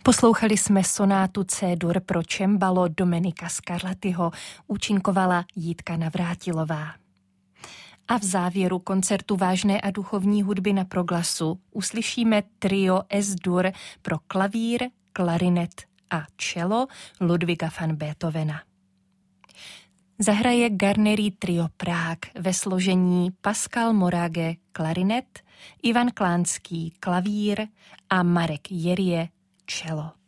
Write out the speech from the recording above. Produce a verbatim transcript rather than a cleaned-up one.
Poslouchali jsme sonátu C-dur pro čembalo Domenika Scarlattiho, účinkovala Jitka Navrátilová. A v závěru koncertu vážné a duchovní hudby na proglasu uslyšíme trio S-dur pro klavír, klarinet a cello Ludwiga van Beethovena. Zahraje Garnery trio Prague ve složení Pascal Morage klarinet, Ivan Klánský klavír a Marek Jerie cello.